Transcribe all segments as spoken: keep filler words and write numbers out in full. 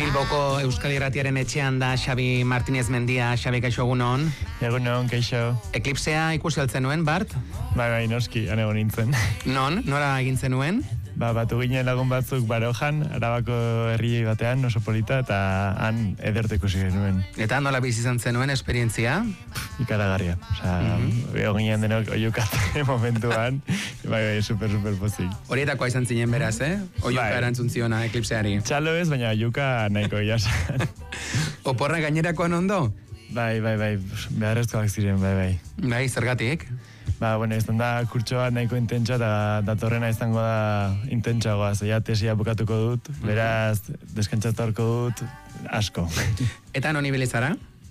Bilboko Euskadi Irratiaren etxean da Xabi Martínez Mendia. Xabi, kaixo, egunon? Egunon, kaixo. Eklipsea ikusi altzen nuen, Bart? Bai, bai, noski, han egon nintzen. Non, nora egin zenuen? Ba, batu ginen lagun batzuk Barojan, Arabako herri batean, oso polita, eta han edertu ikusi genuen. Eta nola bizi izan zenuen esperientzia? Ikaragarria. Osa, mm-hmm. egon ginen denok oiukate momentuan, bai, bai, super, super pozik. Horietakoa izan zinen beraz, eh? Oiuka bai. Erantzun ziona eklipseari. Txalo ez, baina oiuka nahiko jasan. Oporra gainerakoan ondo? Bai, bai, bai, beharrezkoak ziren, bai, bai. Bai, zergatik? Ba, bueno, izan da kurtsoa nahiko intentsa eta datorrena izango da intentsagoa. Zaila tesia bukatuko dut, beraz, deskantzatuarko dut asko. Eta non ibili zara?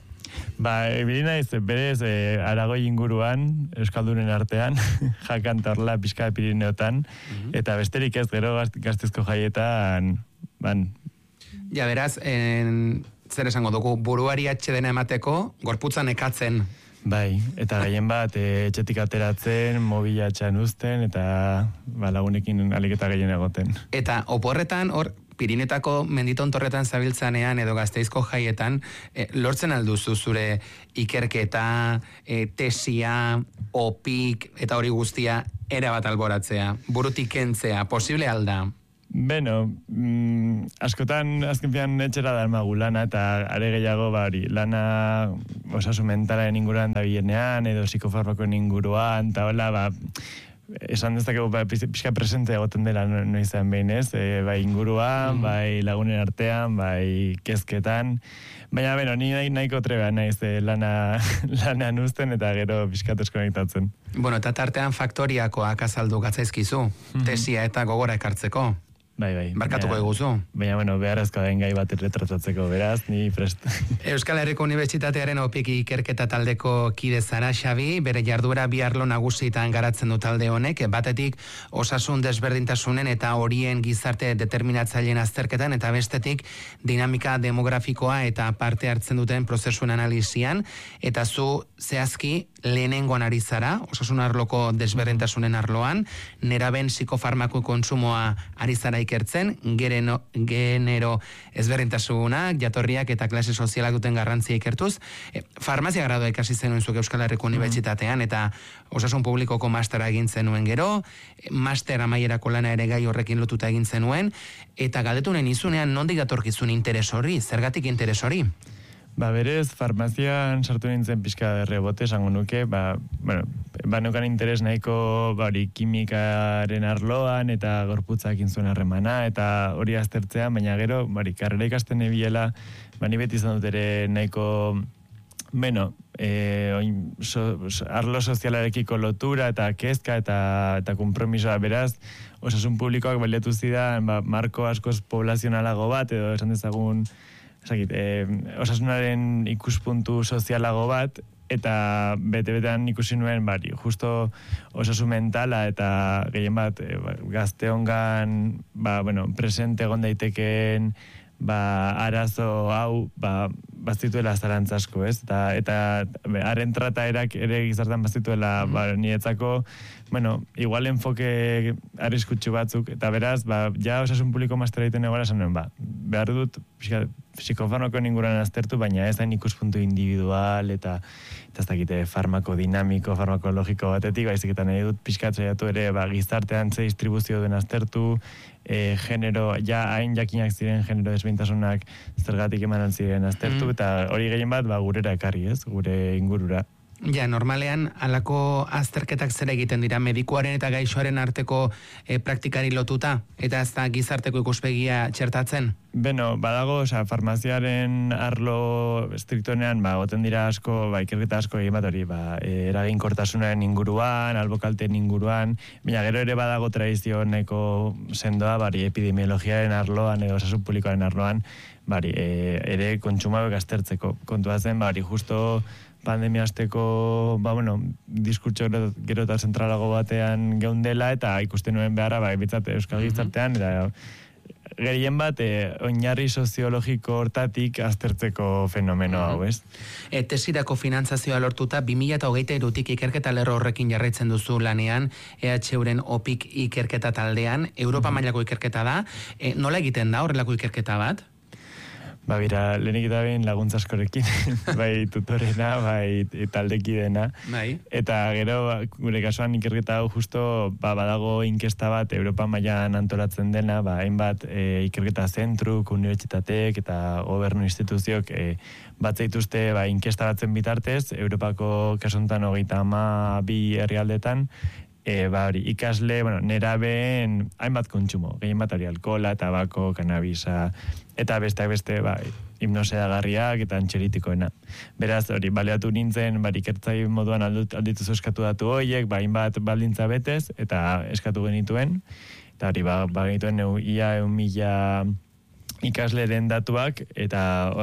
Ba, ibili naiz, berez, e, Aragoi inguruan, Euskaldunen artean, jakan torla pixka Pirineotan, uh-huh. eta besterik ez, gero gaztezko jaietan, ban. Ja, beraz, en, zer esango dugu, buruari atxedena emateko, gorputzan ekatzen. Bai, eta gehien bat, e, etxetik ateratzen, mobila atxan uzten, eta ba, lagunekin aliketa gehien egoten. Eta oporretan, hor, Pirinetako menditontorretan zabiltzanean edo Gazteizko jaietan, e, lortzen alduzu zure ikerketa, e, tesia, opik, eta hori guztia erabat alboratzea, burutik kentzea, posible alda? Beno, mm, askotan azken fian etxera darmagu lana, eta are gehiago bari, lana osasun mentalaren inguruan da bilenean, edo psikofarmakoen inguruan, eta hola, ba, esan dezakegu ba, pixka presente egoten dela noizan behin ez, e, bai inguruan, mm. bai lagunen artean, bai kezketan, baina beno, ni nahiko trebea naiz e, lana, lanean uzten eta gero pixkat eskonektatzen. Bueno, eta tartean faktoriakoak azaldu gatzaizkizu, mm-hmm. tesia eta gogora ekartzeko. Bai, bai. Barkatuko eguzu. Baina, bueno, beharrezko den gai bat erretratatzeko, beraz, ni prest. Euskal Herriko Unibertsitatearen opiki ikerketa taldeko kide zara, Xabi, bere jarduera bi arlo nagusitan garatzen du talde honek, batetik osasun desberdintasunen eta horien gizarte determinatzaileen azterketan, eta bestetik dinamika demografikoa eta parte hartzen duten prozesuen analizian, eta zu zehazki lehenengoan ari zara, osasun arloko desberdintasunen arloan, neraben psikofarmako kontsumoa ari zara ikertzen, gereno, genero ezberdintasunak, jatorriak eta klase sozialak duten garrantzia ikertuz. E, farmazia gradoa ikasi zenuen zuk Euskal Herriko Unibertsitatean, eta osasun publikoko mastera egin zenuen gero, master amaierako lana ere gai horrekin lotuta egin zenuen, eta galdetunen izunean nondik datorkizun interes hori, zergatik interes hori? Ba, berez, farmazian sartu nintzen pixka de rebote, esango nuke, ba, bueno, ba, neukan interes nahiko bari kimikaren arloan eta gorputzakin zuen harremana, eta hori aztertzean, baina gero, bari, karrera ikasten ebiela, ba, ni beti izan dut ere nahiko, bueno, e, oin, so, so, arlo sozialarekiko lotura eta kezka eta, eta kompromisoa, beraz, osasun publikoak baliatu zidan, ba, marko askoz poblazionalago bat, edo esan dezagun, Zakit, eh, osasunaren ikuspuntu sozialago bat, eta bete-betean ikusi nuen, bari, justo osasun mentala eta gehien bat eh, gazteongan, ba, bueno, presente egon daitekeen, ba, arazo hau, ba, bazituela zarantzasko, ez? Eta, eta haren trataerak ere gizartan bazituela, mm. ba, niretzako, bueno, igual enfoke arriskutsu batzuk, eta beraz, ba, ja osasun publiko mastera egiten egoera esan nuen, ba, behar dut, psikofarmakoen inguruan aztertu, baina ez da ikuspuntu individual, eta eta ez dakite farmako dinamiko, farmakologiko batetik, baizik eta nahi dut pixkat saiatu ere, ba, gizartean ze distribuzio duen aztertu, e, genero, ja hain jakinak ziren genero desbintasunak zergatik emanan ziren aztertu, mm. eta hori gehien bat, ba, gurera ekarri, ez, gure ingurura. Ja, normalean, halako azterketak zer egiten dira, medikuaren eta gaixoaren arteko e, praktikari lotuta, eta ez da gizarteko ikuspegia txertatzen? Beno, badago, oza, farmaziaren arlo estriktonean, ba, goten dira asko, ba, ikerketa asko egin bat hori, ba, e, eraginkortasunaren inguruan, albokalten inguruan, baina gero ere badago tradizio nahiko sendoa, bari, epidemiologiaren arloan, edo osasun publikoaren arloan, bari, e, ere kontsumoak aztertzeko. Kontua zen, bari, justo pandemia hasteko, ba, bueno, diskurtso gero, gero eta zentralago batean geundela, eta ikusten nuen beharra, ba, ebitzate Euskal Gizartean, eta gehien bat, e, oinarri soziologiko hortatik aztertzeko fenomeno hau, ez? E, tesirako finantzazioa lortuta, bi mila hogeita hirutik ikerketa lerro horrekin jarraitzen duzu lanean, E H Uren opik ikerketa taldean, Europa mailako ikerketa da, e, nola egiten da horrelako ikerketa bat? Ba, bira, lehenik eta behin laguntza askorekin, bai tutorena, bai taldekidena. Bai. Eta gero, gure kasuan ikerketa hau justo, ba, badago inkesta bat, Europa mailan antolatzen dena, ba, hainbat e, ikerketa zentruk, unibertsitateek eta gobernu instituziok e, bat zaituzte, ba, inkesta batzen bitartez, Europako kasuntan hogeita ama bi herrialdetan, E, ba, hori, ikasle, bueno, nerabeen hainbat kontsumo, gehien bat hori, alkohola, tabako, kanabisa, eta besteak beste, ba, hipnosedagarriak eta antxeritikoena. Beraz, hori, baleatu nintzen, bari, ikertzai moduan aldut, aldituzu eskatu datu horiek, ba, hainbat baldintza betez, eta eskatu genituen, eta hori, ba, ba genituen, eu, ia, eun mila ikasleren datuak, eta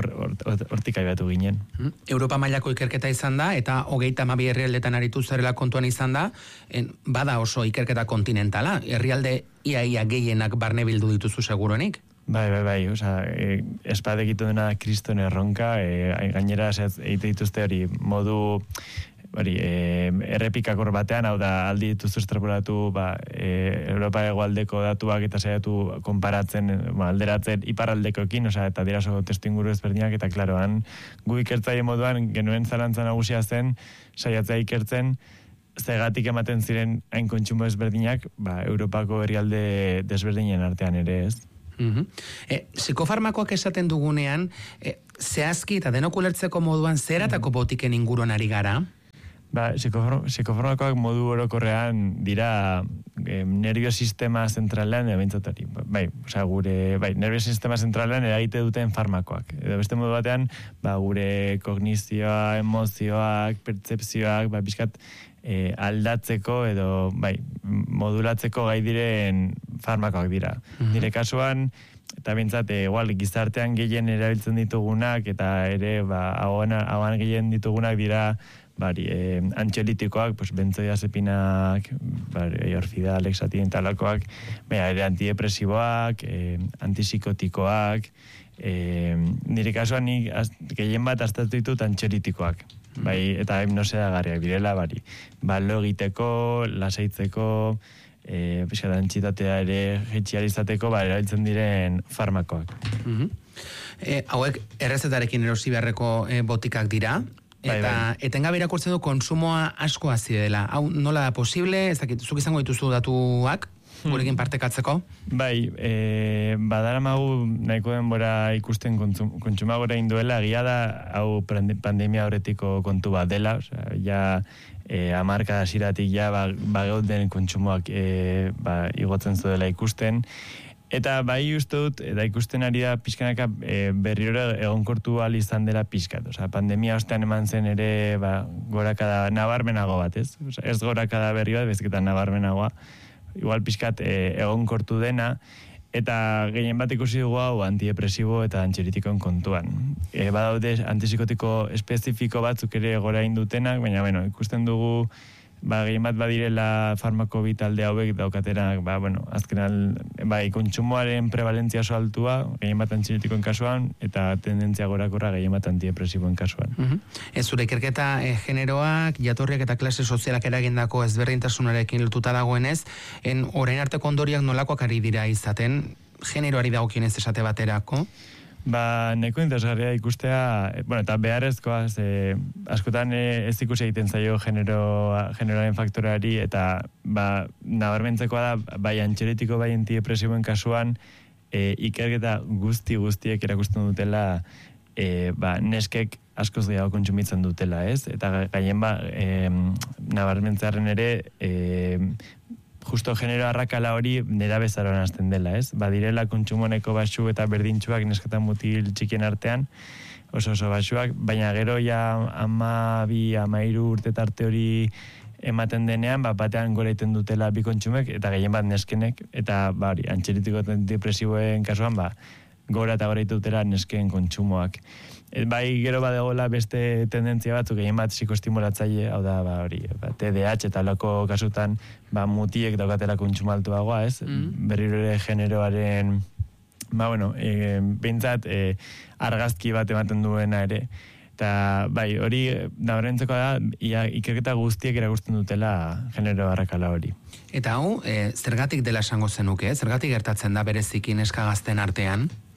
hortik aibatu ginen. Europa mailako ikerketa izan da, eta hogeita hamabi herrialdetan aritu zarela kontuan izan da, en, bada oso ikerketa kontinentala, herrialde ia-ia gehienak barne bildu dituzu seguruenik? Bai, bai, bai, oza, e, espadek ito dena kriston erronka, e, gainera, egite dituzte hori, modu, hori, e, errepikakor batean, hau da, aldi dituzu estrapolatu, ba, e, Europa hegoaldeko datuak eta saiatu konparatzen, ba, alderatzen iparraldekoekin, oza, eta diraso testu inguru ezberdinak, eta klaro, han, gu ikertzaile moduan, genuen zalantza nagusia zen, saiatzea ikertzen, zegatik ematen ziren hain kontsumo ezberdinak, ba, Europako herrialde desberdinen artean ere, ez? Uh-huh. E, psikofarmakoak esaten dugunean, e, zehazki eta denok ulertzeko moduan zeratako botiken inguruan ari gara? Ba, psikofarmakoak modu orokorrean dira eh, nervio sistema zentralean ebentzatari. Bai, osea, gure, bai, nervio sistema zentralean eragite duten farmakoak. Edo beste modu batean, ba, gure kognizioa, emozioak, pertzepzioak, ba, bizkat, eh, aldatzeko edo, bai, modulatzeko gai diren farmakoak dira. Mm-hmm. Nire kasuan, eta bintzat, igual, gizartean gehien erabiltzen ditugunak, eta ere, ba, hauan gehien ditugunak dira, bari, eh, antxolitikoak, pues, benzodiazepinak, bari, orfida, lexatin, talakoak, bera, ere antidepresiboak, eh, antipsikotikoak, eh, nire kasuan nik gehien bat astatu ditut antxolitikoak, bai, eta hipnosedagarriak direla, bari, balo egiteko, lasaitzeko, eh, pixkat antxitatea ere jetxializateko, bari, erabiltzen diren farmakoak. Mm-hmm. eh, hauek, errezetarekin erosi beharreko eh, botikak dira, eta bai, bai. Etengabe irakurtzen du konsumoa asko hazi dela. Hau nola da posible? Ez dakit, zuk izango dituzu datuak, gurekin partekatzeko? Bai, e, badaramagu nahiko denbora ikusten kontsuma gora induela, egia da, hau pandemia horretiko kontu bat dela, osea, ja, e, amarka hasiratik ja, ba, bageuden kontsumoak e, ba, igotzen zuela ikusten, eta bai uste dut, eta ikusten ari da pixkanaka e, berriro egonkortu ahal izan dela pixkat. Osa, pandemia ostean eman zen ere ba, gorakada nabarmenago bat, ez? Osa, ez gorakada berri bat, bezketan nabarmenagoa. Igual pixkat e, egonkortu dena, eta gehien bat ikusi dugu hau antidepresibo eta antxeritikoen kontuan. E, badaude antipsikotiko espezifiko batzuk ere gora indutenak, baina bueno, ikusten dugu ba, gehien bat badirela farmako bitalde hauek daukatenak, ba, bueno, azkenal, bai, kontsumoaren prevalentzia oso altua, gehien bat antxeritikoen kasuan, eta tendentzia gorakorra gehien bat antidepresiboen kasuan. Uh-huh. Ez zure ikerketa e, generoak, jatorriak eta klase sozialak eragindako ezberdintasunarekin lotuta dagoenez, en orain arteko ondoriak nolakoak ari dira izaten, generoari dagokionez esate baterako? Ba, neko interesgarria ikustea, bueno, eta beharrezkoa, ze, askotan e, ez ikusi egiten zaio genero, generoaren faktorari, eta ba, nabarmentzekoa da, bai antxeritiko, bai antidepresiboen kasuan, e, ikerketa guzti guztiek erakusten dutela, e, ba, neskek askoz gehiago kontsumitzen dutela, ez? Eta gaien ba, e, nabarmentzearen ere, e, justo genero arrakala hori nera bezaroan hasten dela, ez? Badirela kontsumoneko basu eta berdintxuak neskatan mutil txikien artean, oso oso basuak, baina gero ja ama bi, ama iru urte tarte hori ematen denean, ba, batean gora iten dutela bi kontsumek, eta gehien bat neskenek, eta ba, hori, antxeritiko eta depresiboen kasuan, ba, gora eta gora iten dutela nesken kontsumoak. Et, bai, gero badegola beste tendentzia batzuk, egin bat psikoestimulatzaile, hau da, ba, hori, ba, T D A H eta lako kasutan, ba, mutiek daukatela kontsumaltuagoa, ez? Mm. Berriro ere generoaren, ba, bueno, e, behintzat, e, argazki bat ematen duena ere. Eta, bai, hori, nabarentzeko da, ia, ikerketa guztiek erakusten dutela genero arrakala hori. Eta hau, e, zergatik dela esango zenuke, zergatik gertatzen da bereziki neska gazten artean?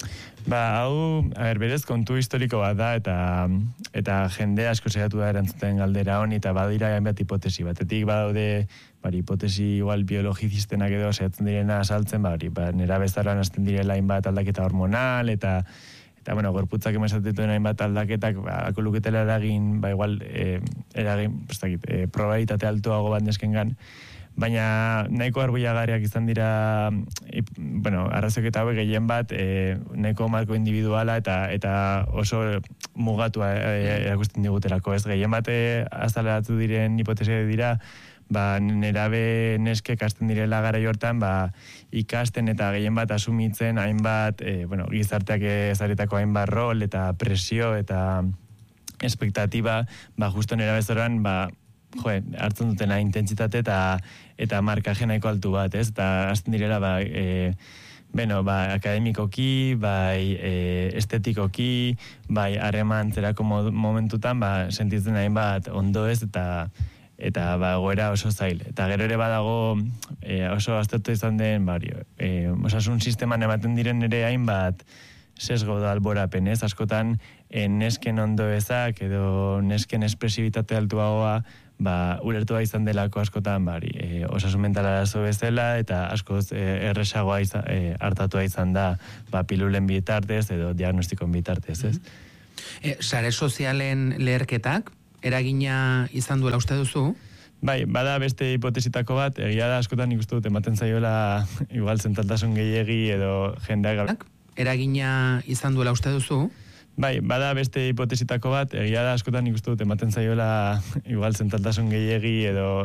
Ba, hau, a ber, berez kontu historiko bat da, eta eta jende asko saiatu da erantzuten galdera honi, eta badira hainbat hipotesi. Batetik badaude, bari, hipotesi igual biologizistenak edo saiatzen direna asaltzen, bari, ba, nera bezaroan hasten direla hainbat aldaketa hormonal, eta eta, bueno, gorputzak emazatituen hainbat aldaketak, ba, alko luketela eragin, ba, igual, eh, eragin, prestakit, eh, probabilitate altuago bat neskengan, baina nahiko arbuiagarriak izan dira, e, bueno, arrazoketa hauek gehien bat, e, nahiko marko individuala eta eta oso mugatua erakusten digutelako, ez? Gehien bat azalatu diren hipotesia dira, ba, nerabe neskek hasten direla gara hortan, ba, ikasten eta gehien bat asumitzen hainbat, e, bueno, gizarteak ezaretako hainbat rol eta presio eta espektatiba, ba, justo nerabe zoran, ba, jo, hartzen dutena intentsitate eta eta markaje nahiko altu bat, ez? Eta hasten direla, ba, e, beno, ba, akademikoki, bai, e, estetikoki, bai, harreman zerako momentutan, ba, sentitzen hainbat ondo ez, eta eta ba, goera oso zail. Eta gero ere badago e, oso aztertu izan den, bari, e, osasun sisteman ematen diren ere hainbat sesgo da alborapen, ez? Askotan, e, nesken ondo ezak edo nesken espresibitate altuagoa, ba, ulertua izan delako askotan, bari, e, osasun mentala arazo bezala, eta askoz e, erresagoa izan, e, hartatua izan da, ba, pilulen bitartez edo diagnostikon bitartez, ez? E, sare sozialen leherketak, eragina izan duela uste duzu? Bai, bada beste hipotesitako bat, egia da askotan ikustu dut ematen zaiola igual zentraltasun gehiegi edo jendeak. Eragina izan duela uste duzu? Bai, bada beste hipotesitako bat, egia da askotan ikustu dut ematen zaiola igual zentraltasun gehiegi edo